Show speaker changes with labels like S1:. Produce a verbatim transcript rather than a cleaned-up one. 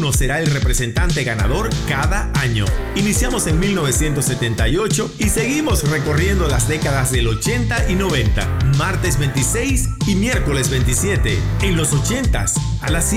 S1: uno será el representante ganador cada año. Iniciamos en mil novecientos setenta y ocho y seguimos recorriendo las décadas del ochenta y noventa. Martes veintiséis y miércoles veintisiete. En los ochentas, a las